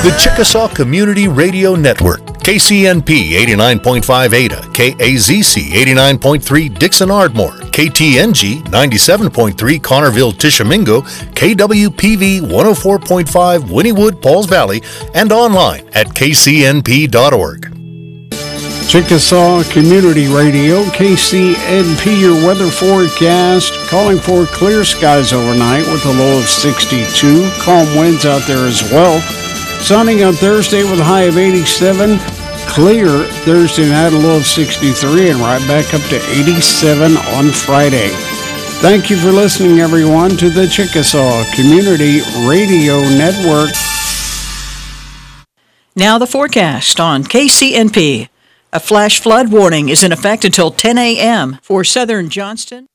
The Chickasaw Community Radio Network, KCNP 89.5 Ada, KAZC 89.3 Dixon Ardmore, KTNG 97.3 Connerville Tishomingo, KWPV 104.5 Wynnewood Pauls Valley, and online at kcnp.org. Chickasaw Community Radio, KCNP, your weather forecast, calling for clear skies overnight with a low of 62. Calm winds out there as well. Sunny on Thursday with a high of 87. Clear Thursday night, a low of 63, and right back up to 87 on Friday. Thank you for listening, everyone, to the Chickasaw Community Radio Network. Now the forecast on KCNP. A flash flood warning is in effect until 10 a.m. for southern Johnston.